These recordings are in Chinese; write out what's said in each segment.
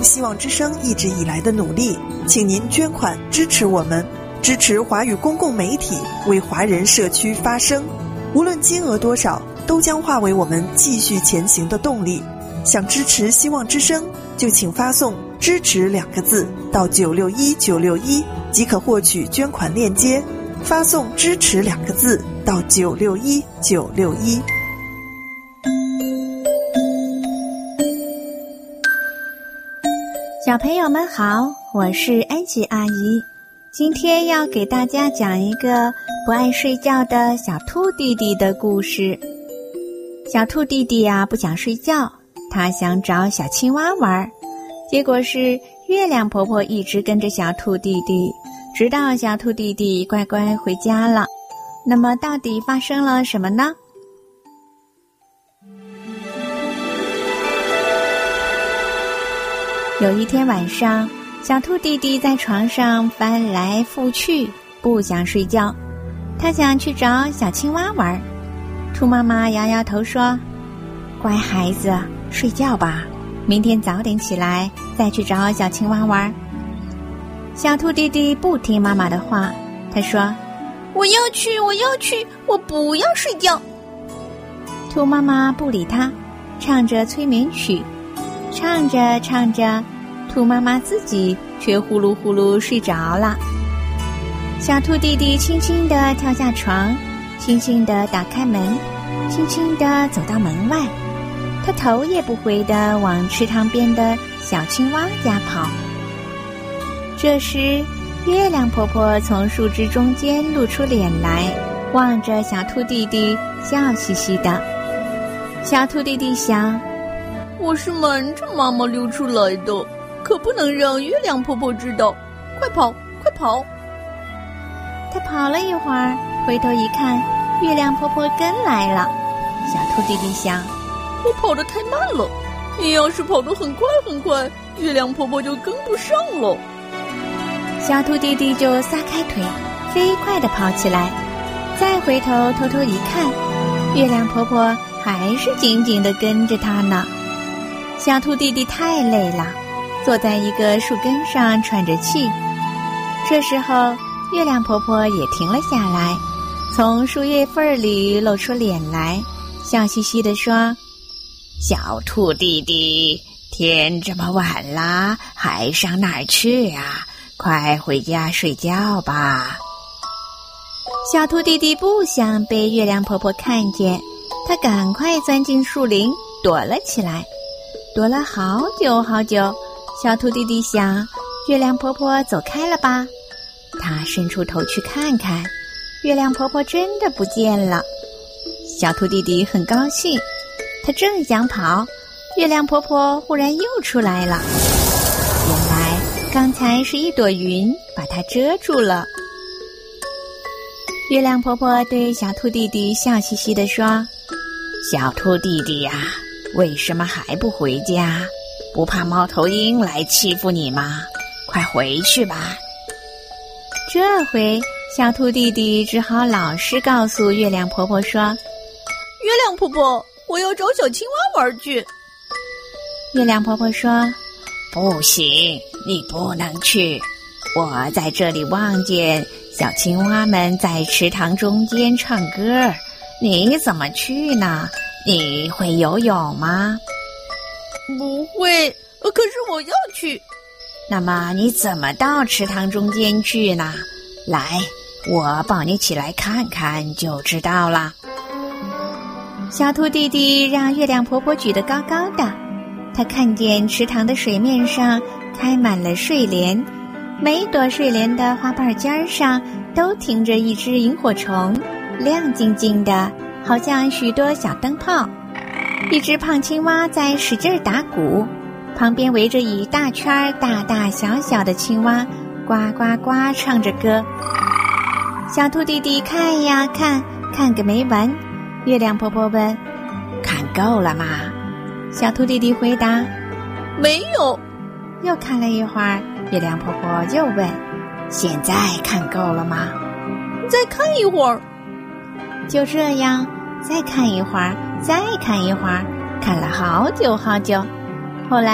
希望之声一直以来的努力，请您捐款支持我们，支持华语公共媒体，为华人社区发声。无论金额多少，都将化为我们继续前行的动力。想支持希望之声，就请发送支持2个字到961961，即可获取捐款链接。发送支持2个字到961961。 小朋友们好，我是安琪阿姨。今天要给大家讲一个不爱睡觉的小兔弟弟的故事。小兔弟弟啊，不想睡觉，他想找小青蛙玩，结果是月亮婆婆一直跟着小兔弟弟，直到小兔弟弟乖乖回家了。那么到底发生了什么呢？有一天晚上，小兔弟弟在床上翻来覆去，不想睡觉，他想去找小青蛙玩。兔妈妈摇摇头说：乖孩子，睡觉吧，明天早点起来再去找小青蛙玩。小兔弟弟不听妈妈的话，他说：我要去，我不要睡觉。兔妈妈不理他，唱着催眠曲，唱着唱着，兔妈妈自己却呼噜呼噜睡着了。小兔弟弟轻轻地跳下床，轻轻地打开门，轻轻地走到门外，他头也不回地往池塘边的小青蛙家跑。这时，月亮婆婆从树枝中间露出脸来，望着小兔弟弟，笑嘻嘻的。小兔弟弟想，我是瞒着妈妈溜出来的，可不能让月亮婆婆知道，快跑快跑。他跑了一会儿，回头一看，月亮婆婆跟来了。小兔弟弟想，我跑得太慢了，你要是跑得很快很快，月亮婆婆就跟不上了。小兔弟弟就撒开腿，飞快地跑起来，再回头偷偷一看，月亮婆婆还是紧紧地跟着他呢。小兔弟弟太累了，坐在一个树根上喘着气。这时候，月亮婆婆也停了下来，从树叶缝里露出脸来，笑嘻嘻地说：小兔弟弟，天这么晚啦，还上哪儿去啊？快回家睡觉吧。小兔弟弟不想被月亮婆婆看见，他赶快钻进树林躲了起来。躲了好久好久，小兔弟弟想，月亮婆婆走开了吧。他伸出头去看看，月亮婆婆真的不见了。小兔弟弟很高兴，他正想跑，月亮婆婆忽然又出来了。原来刚才是一朵云把它遮住了。月亮婆婆对小兔弟弟笑嘻嘻地说：小兔弟弟呀，为什么还不回家？不怕猫头鹰来欺负你吗？快回去吧。这回小兔弟弟只好老实告诉月亮婆婆说：月亮婆婆，我要找小青蛙玩去。月亮婆婆说：不行，你不能去，我在这里望见小青蛙们在池塘中间唱歌，你怎么去呢？你会游泳吗？不会，可是我要去。那么你怎么到池塘中间去呢？来，我抱你起来看看就知道了。小兔弟弟让月亮婆婆举得高高的，他看见池塘的水面上开满了睡莲，每一朵睡莲的花瓣尖上都停着一只萤火虫，亮晶晶的，好像许多小灯泡。一只胖青蛙在使劲打鼓，旁边围着一大圈大大小小的青蛙，呱呱呱唱着歌。小兔弟弟看呀看，看个没完。月亮婆婆问：看够了吗？小兔弟弟回答：没有。又看了一会儿，月亮婆婆又问：现在看够了吗？再看一会儿。就这样，再看一会儿，再看一会儿，看了好久好久。后来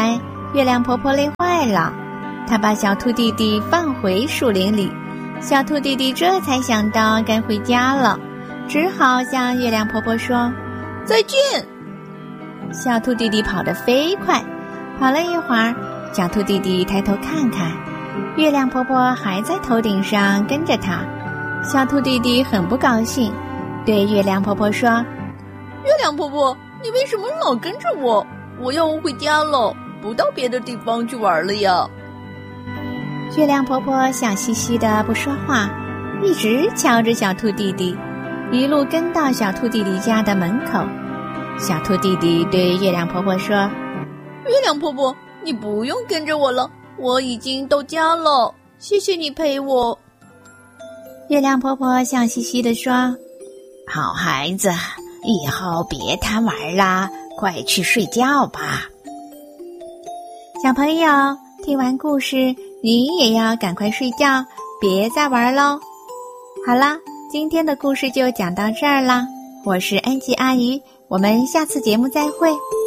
月亮婆婆累坏了，她把小兔弟弟放回树林里。小兔弟弟这才想到该回家了，只好向月亮婆婆说再见。小兔弟弟跑得飞快，跑了一会儿，小兔弟弟抬头看看，月亮婆婆还在头顶上跟着他。小兔弟弟很不高兴，对月亮婆婆说： 月亮婆婆，你为什么老跟着我？我要回家了，不到别的地方去玩了呀。 月亮婆婆笑嘻嘻的不说话，一直瞧着小兔弟弟，一路跟到小兔弟弟家的门口。小兔弟弟对月亮婆婆说： 月亮婆婆，你不用跟着我了，我已经到家了，谢谢你陪我。 月亮婆婆笑嘻嘻地说：好孩子，以后别贪玩啦，快去睡觉吧。小朋友，听完故事，你也要赶快睡觉，别再玩喽。好啦，今天的故事就讲到这儿啦，我是安吉阿姨，我们下次节目再会。